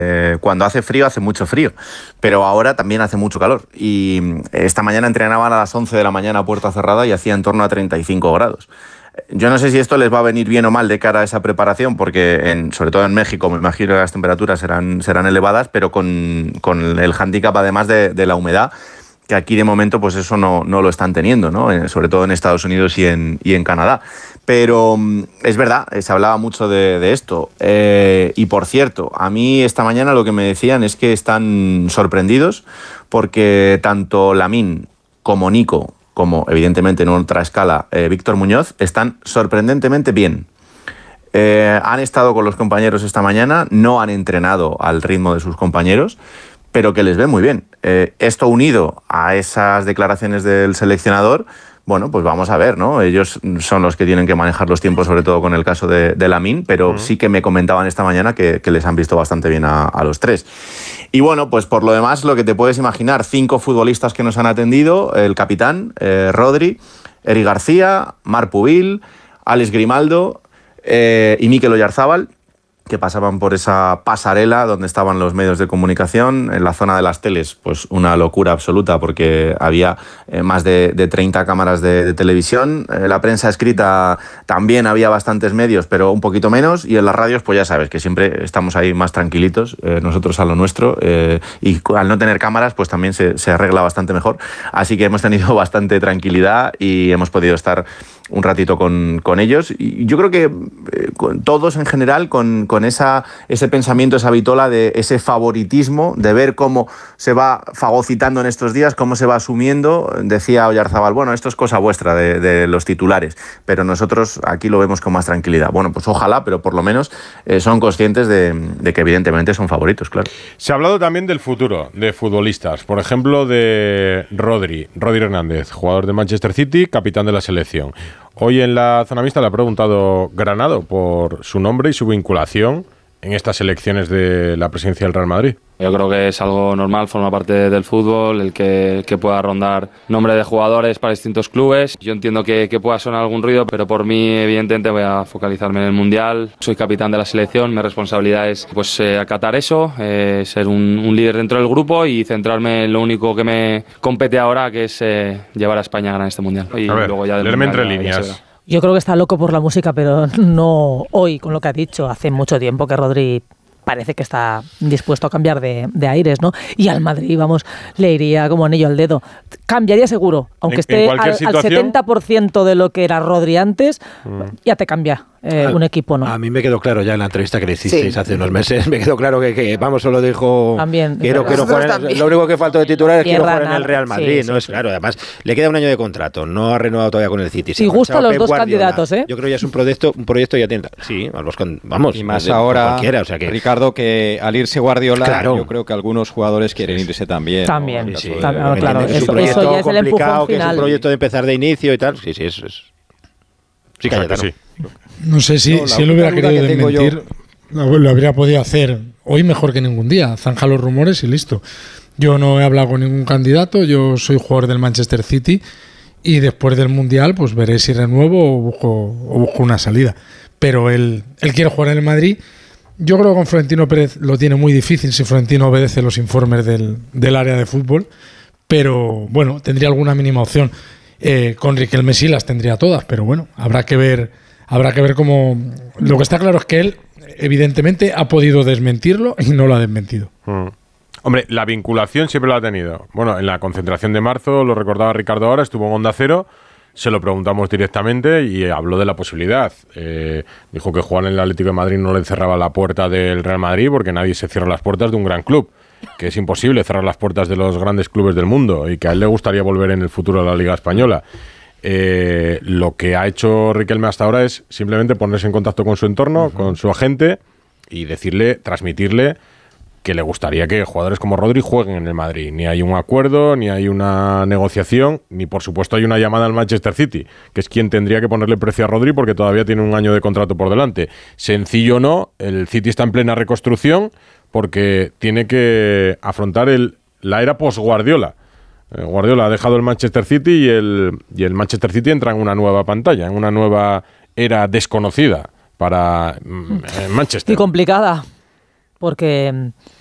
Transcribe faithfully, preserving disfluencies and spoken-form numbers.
Eh, cuando hace frío, hace mucho frío, pero ahora también hace mucho calor. Y esta mañana entrenaban a las once de la mañana a puerta cerrada y hacía en torno a treinta y cinco grados. Yo no sé si esto les va a venir bien o mal de cara a esa preparación, porque en, sobre todo en México me imagino que las temperaturas serán, serán elevadas, pero con, con el hándicap además de, de la humedad, que aquí de momento pues eso no, no lo están teniendo, ¿no? Eh, sobre todo en Estados Unidos y en, y en Canadá. Pero es verdad, se hablaba mucho de, de esto. Eh, y por cierto, a mí esta mañana lo que me decían es que están sorprendidos porque tanto Lamine como Nico, como evidentemente en otra escala eh, Víctor Muñoz, están sorprendentemente bien. Eh, han estado con los compañeros esta mañana, no han entrenado al ritmo de sus compañeros, pero que les ve muy bien. Eh, esto unido a esas declaraciones del seleccionador, bueno, pues vamos a ver, ¿no? Ellos son los que tienen que manejar los tiempos, sobre todo con el caso de, de Lamine, pero uh-huh. sí que me comentaban esta mañana que, que les han visto bastante bien a, a los tres. Y bueno, pues por lo demás, lo que te puedes imaginar, cinco futbolistas que nos han atendido, el capitán, eh, Rodri, Eric García, Marc Pubil, Alex Grimaldo eh, y Mikel Oyarzábal, que pasaban por esa pasarela donde estaban los medios de comunicación. En la zona de las teles, pues una locura absoluta, porque había eh, más de, de treinta cámaras de, de televisión. Eh, la prensa escrita también había bastantes medios, pero un poquito menos. Y en las radios, pues ya sabes, que siempre estamos ahí más tranquilitos, eh, nosotros a lo nuestro. Eh, y al no tener cámaras, pues también se, se arregla bastante mejor. Así que hemos tenido bastante tranquilidad y hemos podido estar un ratito con, con ellos. Y yo creo que eh, con todos en general, con, con esa, ese pensamiento, esa vitola de ese favoritismo, de ver cómo se va fagocitando en estos días, cómo se va asumiendo. Decía Oyarzábal, bueno, esto es cosa vuestra de, de los titulares, pero nosotros aquí lo vemos con más tranquilidad. Bueno, pues ojalá, pero por lo menos eh, son conscientes de, de que evidentemente son favoritos, claro. Se ha hablado también del futuro de futbolistas, por ejemplo de Rodri, Rodri Hernández, jugador de Manchester City, capitán de la selección. Hoy en la zona mixta le ha preguntado Granado por su nombre y su vinculación en estas elecciones de la presidencia del Real Madrid. Yo creo que es algo normal, forma parte del fútbol, el que, el que pueda rondar nombre de jugadores para distintos clubes. Yo entiendo que, que pueda sonar algún ruido, pero por mí evidentemente voy a focalizarme en el Mundial. Soy capitán de la selección, mi responsabilidad es pues, eh, acatar eso, eh, ser un, un líder dentro del grupo y centrarme en lo único que me compete ahora, que es eh, llevar a España a ganar este Mundial. Y a ver, luego ya del leerme mundial, entre ya, líneas. ya Yo creo que está loco por la música, pero no hoy, con lo que ha dicho. Hace mucho tiempo que Rodri parece que está dispuesto a cambiar de, de aires, ¿no? Y al Madrid, vamos, le iría como anillo al dedo. Cambiaría seguro, aunque en, esté en al, al setenta por ciento de lo que era Rodri antes, mm. ya te cambia eh, un equipo, ¿no? A mí me quedó claro ya en la entrevista que le hicisteis sí. hace unos meses, me quedó claro que, que vamos, solo dijo también, quiero, quiero jugar en, lo único que faltó de titular es quiero jugar en el Real Madrid, sí, no sí, es sí. claro, además le queda un año de contrato, no ha renovado todavía con el City. Si gusta a los Pep dos Guardiola. Candidatos, ¿eh? Yo creo que ya es un proyecto, un proyecto ya tiene, sí, vamos, y más ahora, o sea que, Ricardo, que al irse Guardiola, claro. yo creo que algunos jugadores quieren irse también. También, ¿no? sí, también claro, es eso, un proyecto eso ya es el empujón que final. es un proyecto de empezar de inicio y tal, sí, sí, eso es. Sí, Cayetano. Sí. No sé si, no, si él hubiera querido desmentir, lo, lo habría podido hacer hoy mejor que ningún día. Zanja los rumores y listo. Yo no he hablado con ningún candidato, yo soy jugador del Manchester City y después del Mundial pues veré si renuevo o busco, o busco una salida. Pero él, él quiere jugar en el Madrid. Yo creo que con Florentino Pérez lo tiene muy difícil si Florentino obedece los informes del, del área de fútbol, pero bueno, tendría alguna mínima opción. Eh, con Riquelme sí las tendría todas, pero bueno, habrá que ver, habrá que ver cómo. Lo que está claro es que él, evidentemente, ha podido desmentirlo y no lo ha desmentido. Mm. Hombre, la vinculación siempre la ha tenido. Bueno, en la concentración de marzo, lo recordaba Ricardo ahora, estuvo en Onda Cero. Se lo preguntamos directamente y habló de la posibilidad. Eh, dijo que jugar en el Atlético de Madrid no le cerraba la puerta del Real Madrid porque nadie se cierra las puertas de un gran club, que es imposible cerrar las puertas de los grandes clubes del mundo y que a él le gustaría volver en el futuro a la Liga Española. Eh, lo que ha hecho Riquelme hasta ahora es simplemente ponerse en contacto con su entorno, uh-huh. con su agente y decirle, transmitirle que le gustaría que jugadores como Rodri jueguen en el Madrid. Ni hay un acuerdo, ni hay una negociación, ni por supuesto hay una llamada al Manchester City, que es quien tendría que ponerle precio a Rodri porque todavía tiene un año de contrato por delante. Sencillo no, el City está en plena reconstrucción porque tiene que afrontar el, la era post-Guardiola. Eh, Guardiola ha dejado el Manchester City y el, y el Manchester City entra en una nueva pantalla, en una nueva era desconocida para eh, Manchester. Y complicada. porque